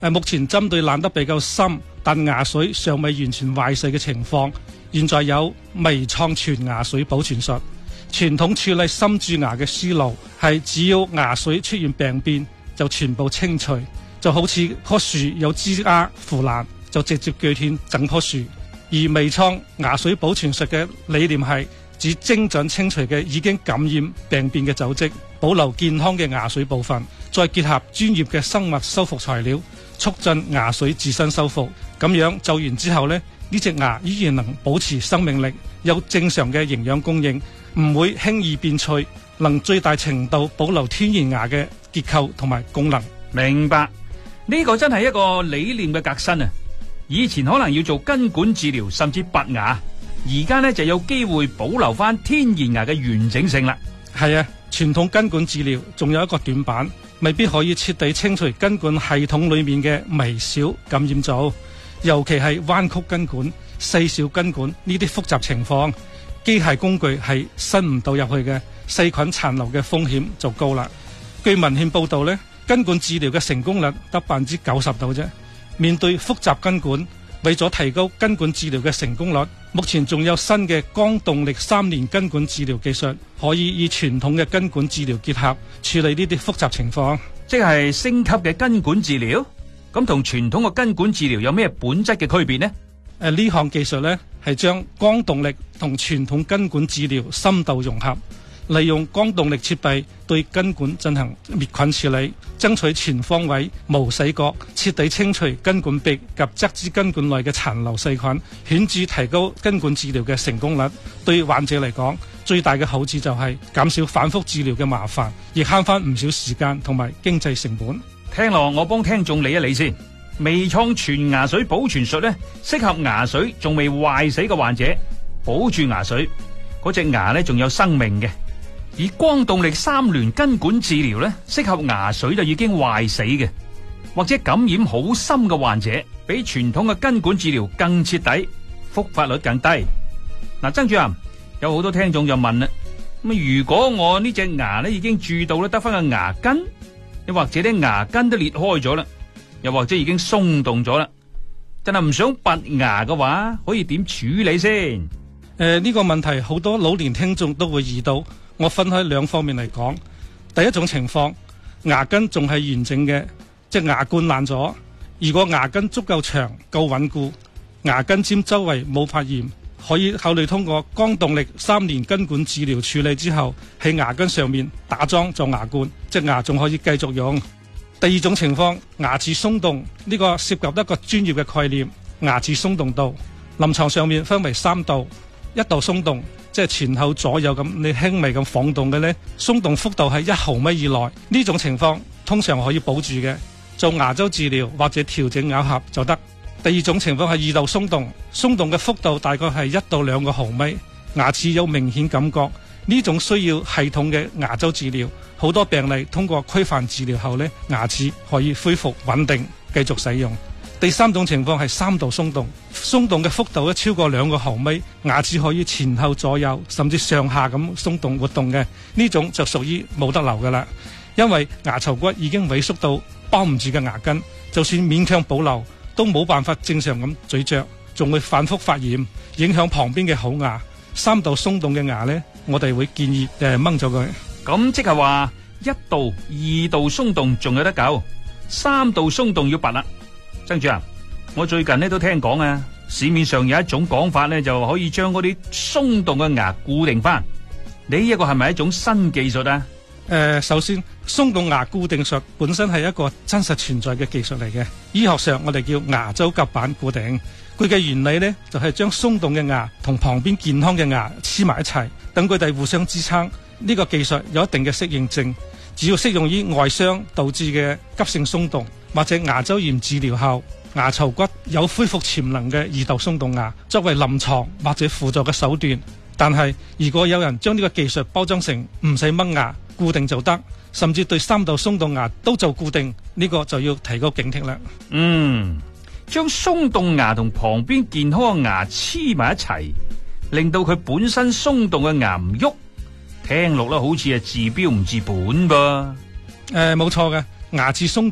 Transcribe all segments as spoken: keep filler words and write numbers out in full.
誒，目前針對爛得比較深，但牙髓尚未完全壞死嘅情況，現在有微創全牙髓保存術。傳統處理深蛀牙嘅思路係，只要牙髓出現病變，就全部清除，就好似棵樹有枝丫腐爛，就直接鋸斷整棵樹。而微創牙髓保存術嘅理念係，指精準清除嘅已經感染病變嘅組織，保留健康嘅牙髓部分，再結合專業嘅生物修復材料，促進牙髓自身修復。咁樣做完之後呢，呢隻牙依然能保持生命力，有正常嘅營養供應，唔會輕易變脆，能最大程度保留天然牙嘅結構同埋功能。 明白，呢個真係一個理念嘅革新啊！以前可能要做根管治療甚至拔牙，而家呢就有機會保留翻天然牙嘅完整性啦。 係啊，傳統根管治療仲有一個短板，未必可以徹底清除根管系統裏面嘅微小感染組，尤其係彎曲根管、細小根管呢啲複雜情況，機械工具係伸唔到入去嘅，細菌殘留嘅風險就高啦。據文獻報道呢，根管治療嘅成功率得百分之九十度啫。面對複雜根管，為咗提高根管治療嘅成功率，目前仲有新嘅光動力三年根管治療技術，可以與傳統嘅根管治療結合，處理呢啲複雜情況。 即係升級嘅根管治療，咁同傳統嘅根管治療有咩本質嘅區別呢？ 誒，呢項技術呢係將光動力同傳統根管治療深度融合，利用光動力設備對根管進行滅菌處理，爭取全方位無死角，徹底清除根管壁及側支根管內嘅殘留細菌，顯著提高根管治療嘅成功率。對患者嚟講，最大嘅好處就係減少反覆治療嘅麻煩，亦慳翻唔少時間同埋經濟成本。 聽落我幫聽眾理一理先。微創全牙髓保存術呢，適合牙髓仲未壞死嘅患者，保住牙髓嗰隻牙呢仲有生命嘅。而光動力三聯根管治療呢，適合牙髓就已經壞死嘅，或者感染好深嘅患者，比傳統嘅根管治療更徹底，復發率更低。嗱，曾主任，有好多聽眾就問啦，咁如果我呢隻牙呢已經蛀到咧得翻個牙根，又或者啲牙根都裂開咗啦，又或者已經鬆動咗啦，真係唔想拔牙嘅話，可以點處理先？誒、 呃，呢、這個問題好多老年聽眾都會遇到。我分開兩方面嚟講，第一種情況，牙根仲係完整嘅，即係牙冠爛咗。如果牙根足夠長、夠穩固，牙根尖周圍冇發炎，可以考慮通過光動力三年根管治療處理之後，喺牙根上面打樁做牙冠，隻牙仲可以繼續用。第二種情況，牙齒鬆動，呢、這個涉及一個專業嘅概念，牙齒鬆動度，臨床上面分為三度，一度鬆動。即係前後左右咁，你輕微咁晃動嘅呢，鬆動幅度係一毫米以內，呢種情況通常可以保住嘅，做牙周治療或者調整咬合就得。第二種情況係二度鬆動，鬆動嘅幅度大概係一到兩個毫米，牙齒有明顯感覺，呢種需要系統嘅牙周治療。好多病例通過規範治療後呢，牙齒可以恢復穩定，繼續使用。第三種情況係三度鬆動，鬆動嘅幅度咧超過兩個毫米，牙齒可以前後左右甚至上下咁鬆動活動嘅，呢種就屬於冇得留噶啦。因為牙槽骨已經萎縮到包唔住嘅牙根，就算勉強保留都冇辦法正常咁咀嚼，仲會反覆發炎，影響旁邊嘅好牙。三度鬆動嘅牙呢，我哋會建議誒掹咗佢。 咁即係話一度、二度鬆動仲有得救，三度鬆動要拔啦。曾主任，我最近咧都聽講啊，市面上有一種講法咧，就可以將嗰啲鬆動嘅牙固定翻。呢一個係咪一種新技術啊？ 誒、呃，首先鬆動牙固定術本身係一個真實存在嘅技術嚟嘅，醫學上我哋叫牙周夾板固定。佢嘅原理呢，就係、是、將鬆動嘅牙同旁邊健康嘅牙黐埋一齊，等佢哋互相支撐。呢、這個技術有一定嘅適應症，只要適用於外傷導致嘅急性鬆動，或者牙周炎治療後牙槽骨有恢復潛能嘅二度鬆動牙，作為臨床或者輔助嘅手段。但係如果有人將呢個技術包裝成唔使掹牙固定就得，甚至對三度鬆動牙都做固定，呢、這個就要提高警惕啦。 嗯，將鬆動牙同旁邊健康嘅牙黐埋一齊，令到佢本身鬆動嘅牙唔喐，聽落咧好似係治標唔治本噃。 誒，冇錯嘅，牙齒鬆動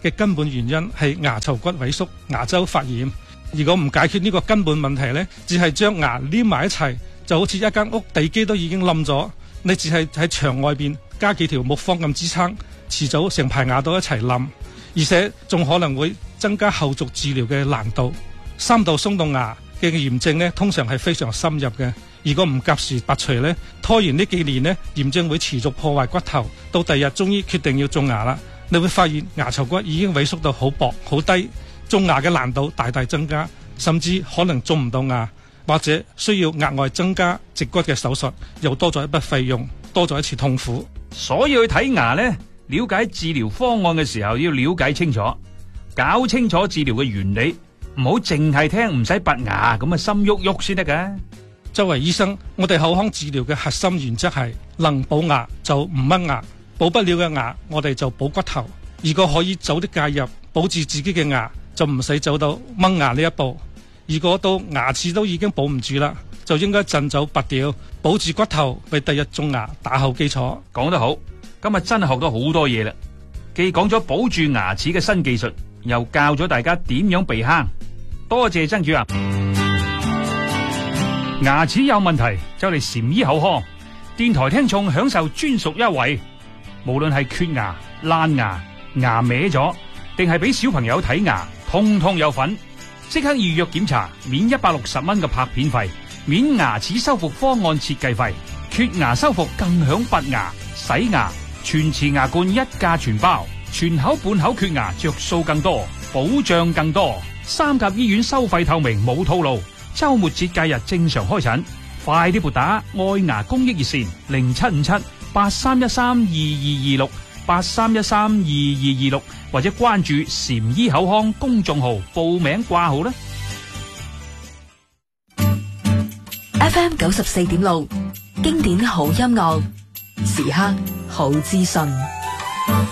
嘅根本原因係牙槽骨萎縮、牙周發炎。如果唔解決呢個根本問題呢，只係將牙黏埋一齊，就好似一間屋地基都已經冧咗，你只係喺牆外邊加幾條木方咁支撐，遲早成排牙都一齊冧，而且仲可能會增加後續治療嘅難度。三度鬆動牙嘅炎症呢，通常係非常深入嘅。如果唔及時拔除呢，拖延呢幾年呢，炎症會持續破壞骨頭，到第日終於決定要種牙啦，你會發現牙槽骨已經萎縮到好薄好低，種牙嘅難度大大增加，甚至可能種唔到牙，或者需要額外增加植骨嘅手術，又多咗一筆費用，多咗一次痛苦。 所以去睇牙呢，了解治療方案嘅時候要了解清楚，搞清楚治療嘅原理，唔好淨係聽唔使拔牙咁啊，心喐喐先得㗎。 作為醫生，我哋口腔治療嘅核心原則係能補牙就唔掹牙，補不了嘅牙我哋就補骨頭。如果可以早啲介入，保住自己嘅牙，就唔使走到掹牙呢一步。如果到牙齒都已經保唔住啦，就應該盡早拔掉，保住骨頭，為第日種牙打好基礎。 講得好，今日真係學到好多嘢啦，既講咗保住牙齒嘅新技術，又教咗大家點樣避坑。多謝曾主任。牙齒有問題就嚟禪醫口腔，電台聽眾享受專屬優惠，無論係缺牙、爛牙、牙歪咗，定係俾小朋友睇牙，通通有份。即刻預約檢查，免一百六十蚊嘅拍片費，免牙齒修復方案設計費，缺牙修復更享拔牙、洗牙、全瓷牙冠一價全包，全口半口缺牙着數更多，保障更多。三甲醫院收費透明，冇套路。周末節假日正常開診，快啲撥打愛牙公益熱線零七五七八三一三二二二六八三一三二二二六，或者關注禪醫口腔公眾號報名掛號啦。 F M 九十四點六，經典好音樂，時刻好資訊。